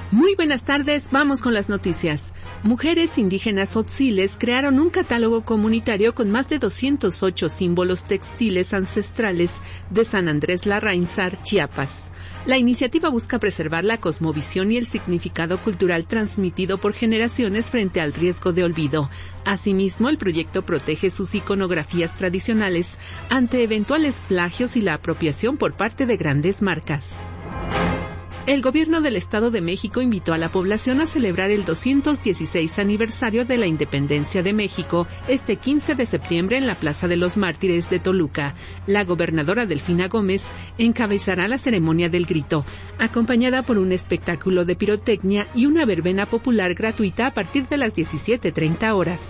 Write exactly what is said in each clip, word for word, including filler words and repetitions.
Muy buenas tardes, vamos con las noticias. Mujeres indígenas tzotziles crearon un catálogo comunitario con más de doscientos ocho símbolos textiles ancestrales de San Andrés Larrainzar, Chiapas. La iniciativa busca preservar la cosmovisión y el significado cultural transmitido por generaciones frente al riesgo de olvido. Asimismo, el proyecto protege sus iconografías tradicionales ante eventuales plagios y la apropiación por parte de grandes marcas. El gobierno del Estado de México invitó a la población a celebrar el doscientos dieciséis aniversario de la independencia de México este quince de septiembre en la Plaza de los Mártires de Toluca. La gobernadora Delfina Gómez encabezará la ceremonia del grito, acompañada por un espectáculo de pirotecnia y una verbena popular gratuita a partir de las diecisiete treinta horas.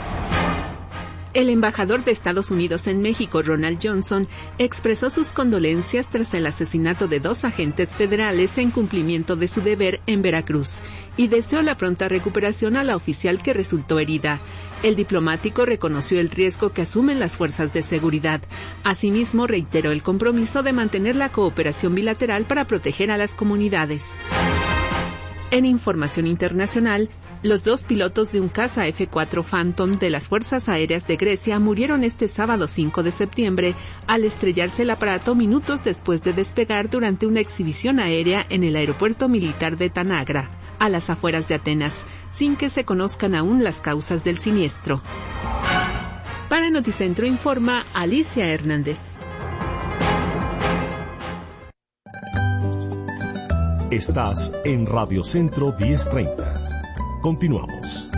El embajador de Estados Unidos en México, Ronald Johnson, expresó sus condolencias tras el asesinato de dos agentes federales en cumplimiento de su deber en Veracruz y deseó la pronta recuperación a la oficial que resultó herida. El diplomático reconoció el riesgo que asumen las fuerzas de seguridad. Asimismo, reiteró el compromiso de mantener la cooperación bilateral para proteger a las comunidades. En información internacional, los dos pilotos de un caza F cuatro Phantom de las Fuerzas Aéreas de Grecia murieron este sábado cinco de septiembre al estrellarse el aparato minutos después de despegar durante una exhibición aérea en el aeropuerto militar de Tanagra, a las afueras de Atenas, sin que se conozcan aún las causas del siniestro. Para Noticentro informa Alicia Hernández. Estás en Radio Centro diez treinta. Continuamos.